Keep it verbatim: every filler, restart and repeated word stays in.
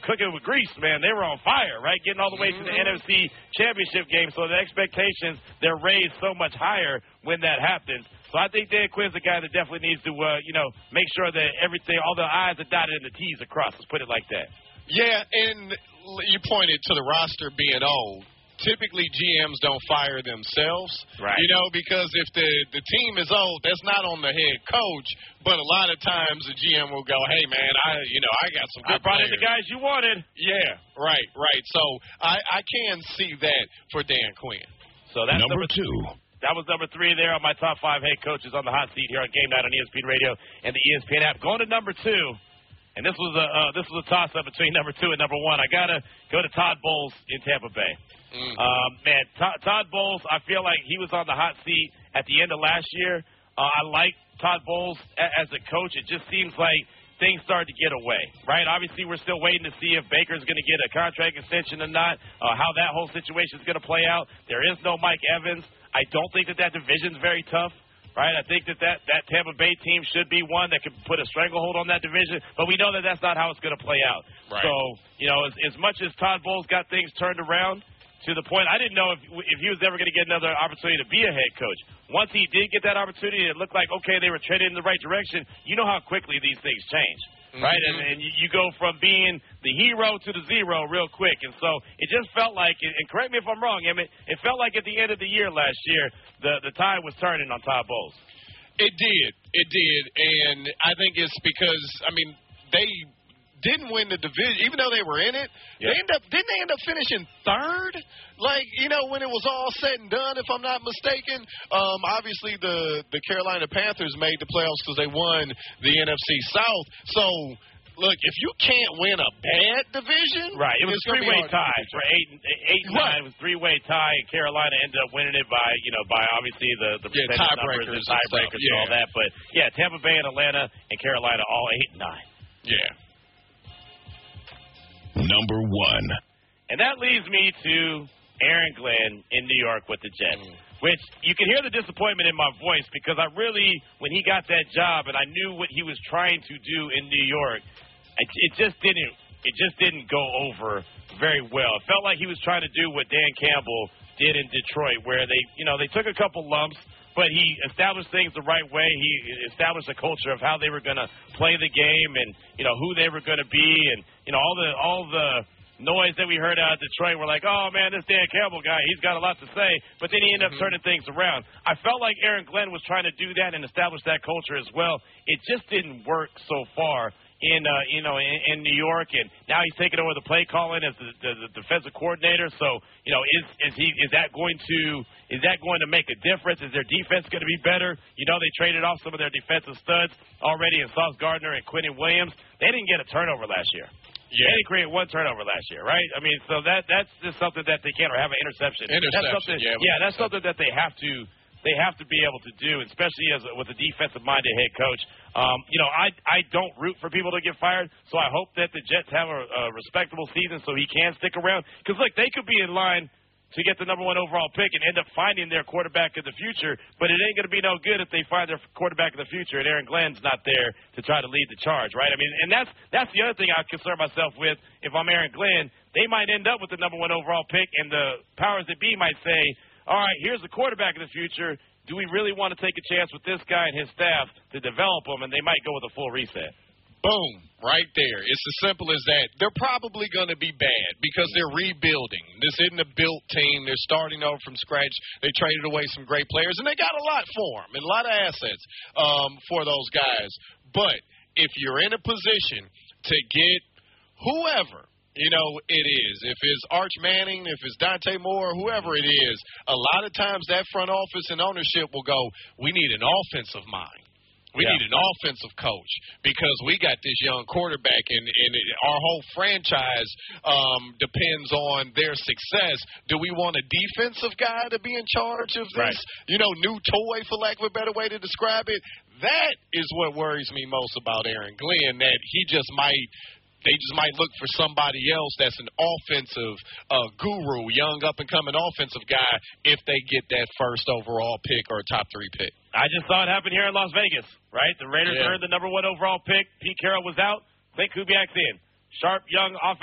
cooking with grease, man. They were on fire, right? Getting all the way to the N F C Championship game. So the expectations, they're raised so much higher when that happens. So I think Dan Quinn's a guy that definitely needs to, uh, you know, make sure that everything, all the I's are dotted and the T's are crossed. Let's put it like that. Yeah, and you pointed to the roster being old. Typically, G Ms don't fire themselves, right? You know, because if the, the team is old, that's not on the head coach. But a lot of times, the G M will go, "Hey, man, I you know I got some good I brought players. in the guys you wanted." Yeah, right, right. So I, I can see that for Dan Quinn. So that's number, number two. That was number three there on my top five head coaches on the hot seat here on Game Night on E S P N Radio and the E S P N app. Going to number two. And this was a uh, this was a toss-up between number two and number one. I got to go to Todd Bowles in Tampa Bay. Mm. Um, man, Todd, Todd Bowles, I feel like he was on the hot seat at the end of last year. Uh, I like Todd Bowles a- as a coach. It just seems like things started to get away, right? Obviously, we're still waiting to see if Baker's going to get a contract extension or not, uh, how that whole situation is going to play out. There is no Mike Evans. I don't think that that division's very tough. Right, I think that, that that Tampa Bay team should be one that can put a stranglehold on that division, but we know that that's not how it's going to play out. Right. So, you know, as, as much as Todd Bowles got things turned around to the point, I didn't know if if he was ever going to get another opportunity to be a head coach. Once he did get that opportunity, it looked like, okay, they were treading in the right direction. You know how quickly these things change. Right, mm-hmm. and, and you, you go from being the hero to the zero real quick. And so it just felt like, and correct me if I'm wrong, Emmett, it felt like at the end of the year last year, the, the tide was turning on Todd Bowles. It did. It did. And I think it's because, I mean, they didn't win the division, even though they were in it. Yeah. They end up didn't they end up finishing third? Like, you know, when it was all said and done, if I'm not mistaken. Um, obviously, the the Carolina Panthers made the playoffs because they won the N F C South. So, look, if you can't win a bad division, right? It was a three-way tie for eight, eight and right. nine. It was a three-way tie, and Carolina ended up winning it by, you know, by obviously the the yeah, percentage tiebreakers numbers and tiebreakers and, yeah. and all that. But yeah, Tampa Bay and Atlanta and Carolina all eight and nine. Yeah. Number one. And that leads me to Aaron Glenn in New York with the Jets, mm. which you can hear the disappointment in my voice because I really, when he got that job and I knew what he was trying to do in New York, it, it just didn't, it just didn't go over very well. It felt like he was trying to do what Dan Campbell did in Detroit, where they, you know, they took a couple lumps, but he established things the right way. He established a culture of how they were going to play the game and, you know, who they were going to be. And, you know, all the all the noise that we heard out of Detroit were like, oh, man, this Dan Campbell guy, he's got a lot to say. But then he ended up mm-hmm. turning things around. I felt like Aaron Glenn was trying to do that and establish that culture as well. It just didn't work so far in, uh, you know, in, in New York, and now he's taking over the play calling as the, the, the defensive coordinator. So, you know, is is he is that going to is that going to make a difference? Is their defense going to be better? You know, they traded off some of their defensive studs already in Sauce Gardner and Quentin Williams. They didn't get a turnover last year. Yeah, they created one turnover last year, right? I mean, so that that's just something that they can't, or have an interception. Interception, that's something, yeah. Yeah, that's something that they have to. They have to be able to do, especially as a, with a defensive-minded head coach. Um, you know, I I don't root for people to get fired, so I hope that the Jets have a, a respectable season so he can stick around. Because, look, they could be in line to get the number one overall pick and end up finding their quarterback of the future, but it ain't going to be no good if they find their quarterback of the future and Aaron Glenn's not there to try to lead the charge, right? I mean, and that's that's the other thing I concern myself with. If I'm Aaron Glenn, they might end up with the number one overall pick, and the powers that be might say, all right, here's the quarterback of the future. Do we really want to take a chance with this guy and his staff to develop him? And they might go with a full reset. Boom, right there. It's as simple as that. They're probably going to be bad because they're rebuilding. This isn't a built team. They're starting over from scratch. They traded away some great players, and they got a lot for them and a lot of assets um, for those guys. But if you're in a position to get whoever, you know, it is. If it's Arch Manning, if it's Dante Moore, whoever it is, a lot of times that front office and ownership will go, we need an offensive mind. We yeah. need an offensive coach because we got this young quarterback, and, and it, our whole franchise um, depends on their success. Do we want a defensive guy to be in charge of this, right. you know, new toy, for lack of a better way to describe it? That is what worries me most about Aaron Glenn, that he just might – they just might look for somebody else that's an offensive uh, guru, young up-and-coming offensive guy, if they get that first overall pick or top three pick. I just saw it happen here in Las Vegas, right? The Raiders yeah. earned the number one overall pick. Pete Carroll was out. Clint Kubiak's in. Sharp, young offensive